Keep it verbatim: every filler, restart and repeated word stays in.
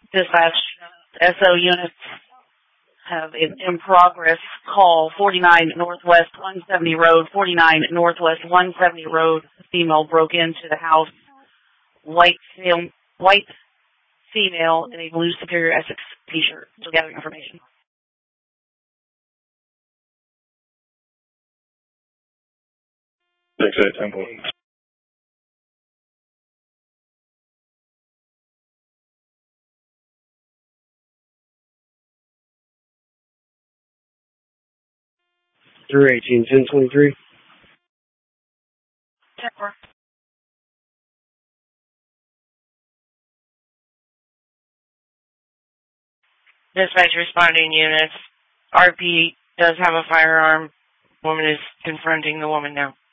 Dispatch, S O units have an in-progress call, forty-nine Northwest one seventy Road, forty-nine Northwest one seventy Road. A female broke into the house, white, fem- white female in a blue Superior Essex t-shirt. Still gathering information. six eight Temple. three eighteen, ten twenty-three. Temple. Dispatch responding units. R P does have a firearm. Woman is confronting the woman now.